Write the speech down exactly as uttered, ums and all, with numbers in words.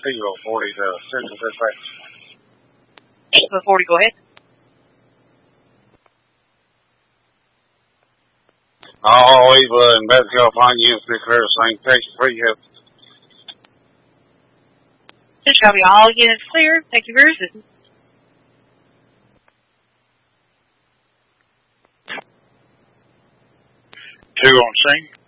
Evo forty to Central Dispatch. Evo forty, go ahead. All Evo and Basecamp Pine units be clear, same text three hits. Just copy, all units clear. Thank you for your assistance. Two on scene.